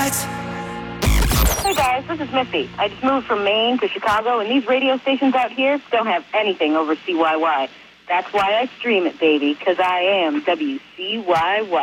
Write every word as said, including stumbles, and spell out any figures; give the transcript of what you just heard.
Hey guys, this is Missy. I just moved from Maine to Chicago, and these radio stations out here don't have anything over C Y Y. That's why I stream it, baby, because I am W C Y Y.